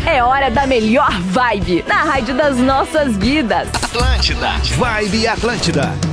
É hora da melhor vibe na rádio das nossas vidas. Atlântida. Vibe Atlântida.